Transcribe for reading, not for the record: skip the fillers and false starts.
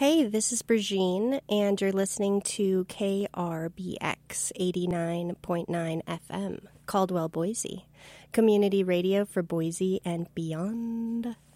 Hey, this is Brigitte, and you're listening to KRBX 89.9 FM, Caldwell, Boise. Community radio for Boise and beyond.